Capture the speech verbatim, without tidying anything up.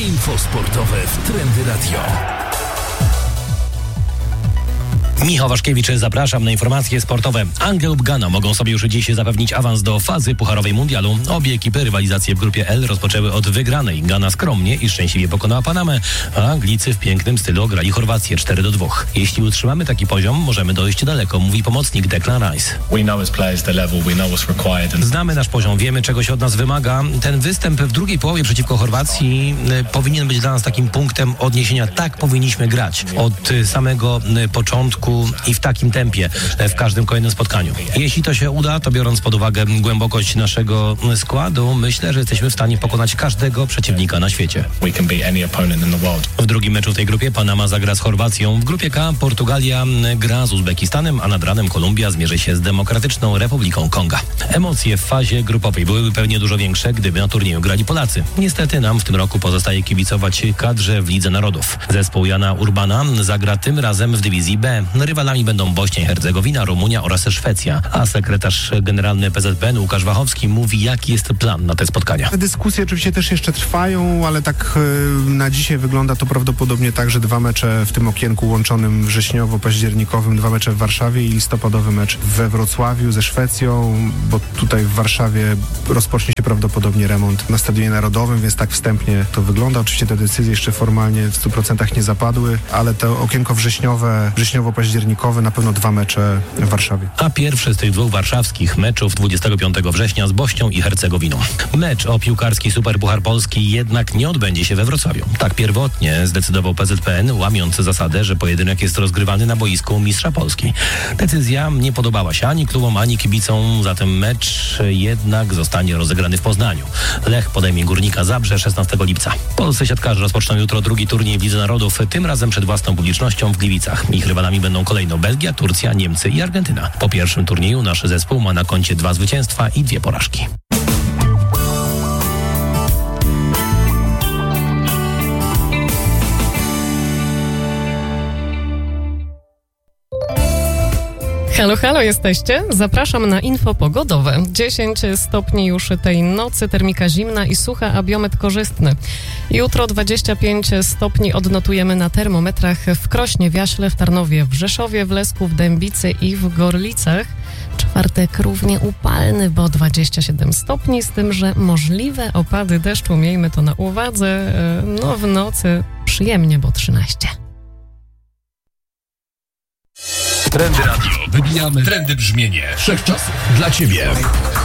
Info sportowe w Trendy Radio. Michał Waszkiewicz, zapraszam na informacje sportowe. Anglia lub Ghana mogą sobie już dziś zapewnić awans do fazy pucharowej mundialu. Obie ekipy rywalizację w grupie L rozpoczęły od wygranej. Ghana skromnie i szczęśliwie pokonała Panamę, a Anglicy w pięknym stylu ograli Chorwację cztery do dwóch. Jeśli utrzymamy taki poziom, możemy dojść daleko, mówi pomocnik Declan Rice. Znamy nasz poziom, wiemy czego się od nas wymaga. Ten występ w drugiej połowie przeciwko Chorwacji y, powinien być dla nas takim punktem odniesienia. Tak powinniśmy grać od y, samego y, początku i w takim tempie w każdym kolejnym spotkaniu. Jeśli to się uda, to biorąc pod uwagę głębokość naszego składu, myślę, że jesteśmy w stanie pokonać każdego przeciwnika na świecie. W drugim meczu w tej grupie Panama zagra z Chorwacją. W grupie K Portugalia gra z Uzbekistanem, a nad ranem Kolumbia zmierzy się z Demokratyczną Republiką Konga. Emocje w fazie grupowej byłyby pewnie dużo większe, gdyby na turnieju grali Polacy. Niestety nam w tym roku pozostaje kibicować kadrze w Lidze Narodów. Zespół Jana Urbana zagra tym razem w dywizji B. Rywalami będą Bośnia i Hercegowina, Rumunia oraz Szwecja. A sekretarz generalny P Z P N Łukasz Wachowski mówi, jaki jest plan na te spotkania. Dyskusje oczywiście też jeszcze trwają, ale tak yy, na dzisiaj wygląda to prawdopodobnie tak, że dwa mecze w tym okienku łączonym wrześniowo-październikowym, dwa mecze w Warszawie i listopadowy mecz we Wrocławiu ze Szwecją, bo tutaj w Warszawie rozpocznie się prawdopodobnie remont na Stadionie Narodowym, więc tak wstępnie to wygląda. Oczywiście te decyzje jeszcze formalnie w stu procentach nie zapadły, ale to okienko wrześniowe, wrześniowo-październikowe na pewno dwa mecze w Warszawie. A pierwszy z tych dwóch warszawskich meczów dwudziestego piątego września z Bośnią i Hercegowiną. Mecz o piłkarski Superpuchar Polski jednak nie odbędzie się we Wrocławiu. Tak pierwotnie zdecydował P Z P N, łamiąc zasadę, że pojedynek jest rozgrywany na boisku mistrza Polski. Decyzja nie podobała się ani klubom, ani kibicom, zatem mecz jednak zostanie rozegrany w Poznaniu. Lech podejmie Górnika Zabrze szesnastego lipca. Polscy siatkarze rozpoczną jutro drugi turniej w Lidze Narodów, tym razem przed własną publicznością w Gliwicach. Ich rywalami będą kolejno Belgia, Turcja, Niemcy i Argentyna. Po pierwszym turnieju nasz zespół ma na koncie dwa zwycięstwa i dwie porażki. Halo, halo, jesteście? Zapraszam na info pogodowe. dziesięć stopni już tej nocy, termika zimna i sucha, a biometr korzystny. Jutro dwadzieścia pięć stopni odnotujemy na termometrach w Krośnie, w Jaśle, w Tarnowie, w Rzeszowie, w Lesku, w Dębicy i w Gorlicach. Czwartek równie upalny, bo dwadzieścia siedem stopni, z tym, że możliwe opady deszczu, miejmy to na uwadze, no w nocy przyjemnie, bo trzynaście. Trendy Radio. Wybijamy trendy brzmienie wszechczasów dla Ciebie.